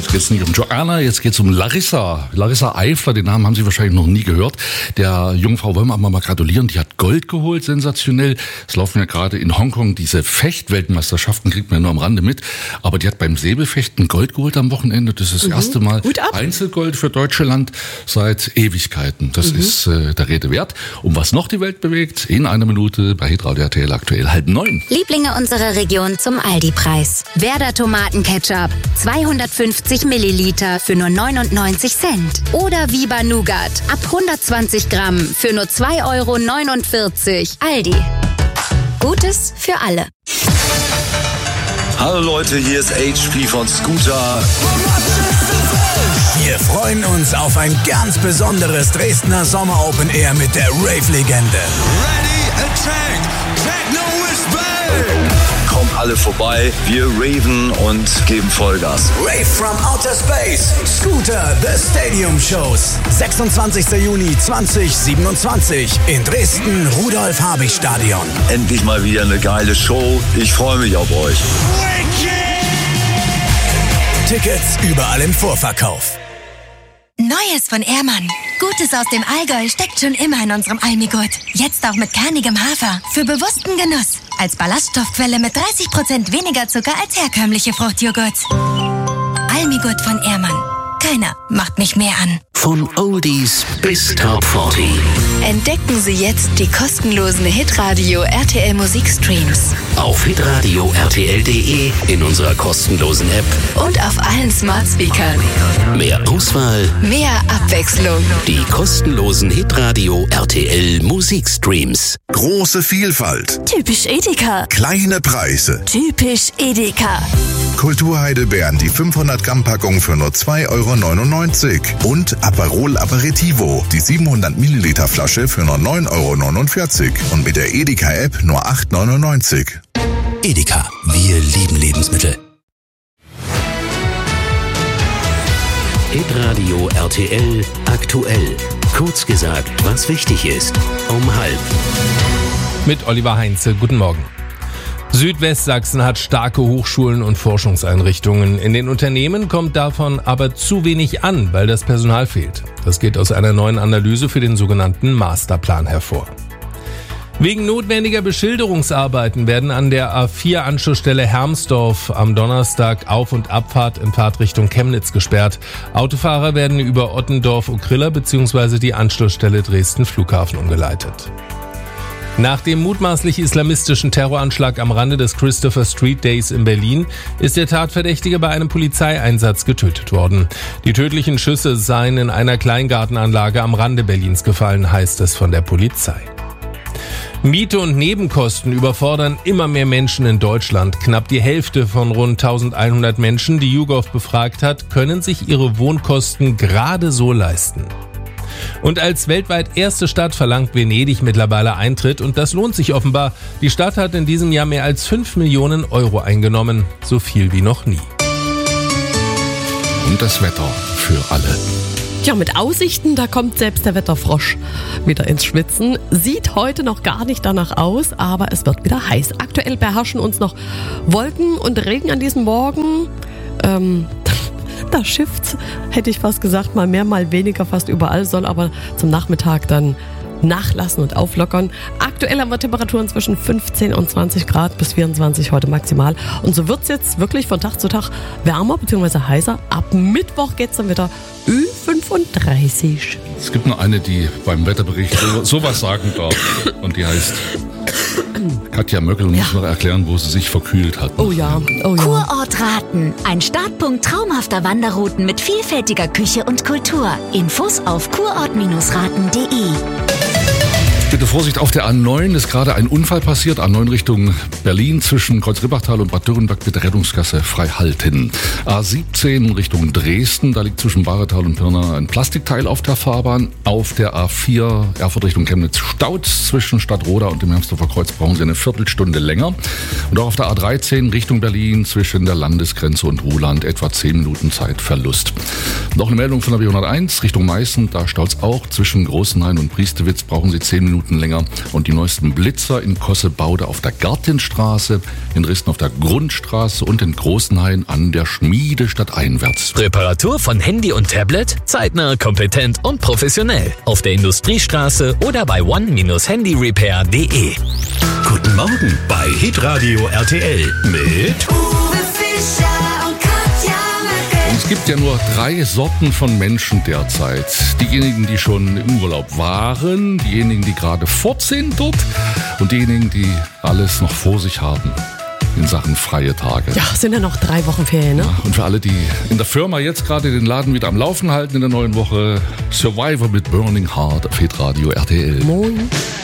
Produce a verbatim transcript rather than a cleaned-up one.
Jetzt geht es nicht um Joanna, jetzt geht es um Larissa. Larissa Eifler, den Namen haben Sie wahrscheinlich noch nie gehört. Der Jungfrau wollen wir aber mal gratulieren, die hat Gold geholt, sensationell. Es laufen ja gerade in Hongkong diese Fechtweltmeisterschaften, kriegt man ja nur am Rande mit. Aber die hat beim Säbelfechten Gold geholt am Wochenende. Das ist das mhm. erste Mal Einzelgold für Deutschland seit Ewigkeiten. Das mhm. ist äh, der Rede wert. Um was noch die Welt bewegt, in einer Minute bei Hitradio R T L aktuell halb neun. Lieblinge unserer Region zum Aldi-Preis. Werder Tomatenketchup, zweihundertfünfzig Milliliter für nur neunundneunzig Cent. Oder Viva Nougat, ab hundertzwanzig Gramm für nur zwei Euro neunundvierzig. Aldi. Gutes für alle. Hallo Leute, hier ist H P von Scooter. Wir freuen uns auf ein ganz besonderes Dresdner Sommer Open Air mit der Rave-Legende. Ready, attack, techno is back. Kommt alle vorbei, wir raven und geben Vollgas. Rave from Outer Space, Scooter, The Stadium Shows. sechsundzwanzigster Juni zweitausendsiebenundzwanzig in Dresden, Rudolf-Habich-Stadion. Endlich mal wieder eine geile Show, ich freue mich auf euch. Tickets überall im Vorverkauf. Neues von Ehrmann. Gutes aus dem Allgäu steckt schon immer in unserem Almigurt. Jetzt auch mit kernigem Hafer. Für bewussten Genuss. Als Ballaststoffquelle mit dreißig Prozent weniger Zucker als herkömmliche Fruchtjoghurts. Almigurt von Ehrmann. Keiner macht mich mehr an. Von Oldies bis Top vierzig. Entdecken Sie jetzt die kostenlosen Hitradio R T L Musikstreams. Auf hitradio R T L punkt de, in unserer kostenlosen App und auf allen Smart Speakern. Mehr Auswahl, mehr Abwechslung. Die kostenlosen Hitradio R T L Musikstreams. Große Vielfalt. Typisch Edeka. Kleine Preise. Typisch Edeka. Kulturheidelbeeren, die fünfhundert Gramm Packung für nur zwei Euro neunundneunzig. Und Aperol Aperitivo, die siebenhundert Milliliter Flasche für nur neun Euro neunundvierzig. Und mit der Edeka-App nur acht Euro neunundneunzig. Edeka, wir lieben Lebensmittel. Hitradio R T L aktuell. Kurz gesagt, was wichtig ist. Um halb. Mit Oliver Heinze, guten Morgen. Südwestsachsen hat starke Hochschulen und Forschungseinrichtungen. In den Unternehmen kommt davon aber zu wenig an, weil das Personal fehlt. Das geht aus einer neuen Analyse für den sogenannten Masterplan hervor. Wegen notwendiger Beschilderungsarbeiten werden an der A vier Anschlussstelle Hermsdorf am Donnerstag Auf- und Abfahrt in Fahrtrichtung Chemnitz gesperrt. Autofahrer werden über Ottendorf-Okrilla bzw. die Anschlussstelle Dresden-Flughafen umgeleitet. Nach dem mutmaßlich islamistischen Terroranschlag am Rande des Christopher Street Days in Berlin ist der Tatverdächtige bei einem Polizeieinsatz getötet worden. Die tödlichen Schüsse seien in einer Kleingartenanlage am Rande Berlins gefallen, heißt es von der Polizei. Miete und Nebenkosten überfordern immer mehr Menschen in Deutschland. Knapp die Hälfte von rund eintausendeinhundert Menschen, die YouGov befragt hat, können sich ihre Wohnkosten gerade so leisten. Und als weltweit erste Stadt verlangt Venedig mittlerweile Eintritt und das lohnt sich offenbar. Die Stadt hat in diesem Jahr mehr als fünf Millionen Euro eingenommen, so viel wie noch nie. Und das Wetter für alle. Tja, mit Aussichten, da kommt selbst der Wetterfrosch wieder ins Schwitzen. Sieht heute noch gar nicht danach aus, aber es wird wieder heiß. Aktuell beherrschen uns noch Wolken und Regen an diesem Morgen. Ähm... Da schifft's, hätte ich fast gesagt, mal mehr, mal weniger, fast überall, soll aber zum Nachmittag dann nachlassen und auflockern. Aktuell haben wir Temperaturen zwischen fünfzehn und zwanzig Grad bis vierundzwanzig heute maximal. Und so wird's jetzt wirklich von Tag zu Tag wärmer bzw. heißer. Ab Mittwoch geht's dann wieder Ü fünfunddreißig. Es gibt nur eine, die beim Wetterbericht so, sowas sagen darf. Und die heißt Katja Möckel und ja. muss noch erklären, wo sie sich verkühlt hat. Oh ja, oh ja. Kurort Raten. Ein Startpunkt traumhafter Wanderrouten mit vielfältiger Küche und Kultur. Infos auf kurort Raten punkt de. Bitte Vorsicht auf der A neun, ist gerade ein Unfall passiert. A neun Richtung Berlin zwischen Kreuz-Ribbachtal und Bad Dürrenberg, bitte Rettungsgasse frei halten. A siebzehn Richtung Dresden, da liegt zwischen Bahretal und Pirna ein Plastikteil auf der Fahrbahn. Auf der A vier Erfurt Richtung Chemnitz staut zwischen Stadtroda und dem Hermsdorfer Kreuz, brauchen Sie eine Viertelstunde länger. Und auch auf der A dreizehn Richtung Berlin zwischen der Landesgrenze und Ruhland etwa zehn Minuten Zeitverlust. Noch eine Meldung von der B hunderteins Richtung Meißen, da staut's auch zwischen Großenhain und Priestewitz, brauchen Sie zehn Minuten Minuten länger. Und die neuesten Blitzer in Kossebaude auf der Gartenstraße, in Dresden auf der Grundstraße und in Großenhain an der Schmiede stadteinwärts. Reparatur von Handy und Tablet? Zeitnah, kompetent und professionell. Auf der Industriestraße oder bei one Bindestrich handy repair punkt de. Guten Morgen bei Hitradio R T L mit Uwe Fischer und Katja Merkel. Es gibt ja nur drei Sorten von Menschen derzeit. Diejenigen, die schon im Urlaub waren, diejenigen, die gerade fort sind dort und diejenigen, die alles noch vor sich haben in Sachen freie Tage. Ja, sind ja noch drei Wochen Ferien, ne? Ja, und für alle, die in der Firma jetzt gerade den Laden wieder am Laufen halten in der neuen Woche, Survivor mit Burning Heart auf Hitradio R T L. Moin.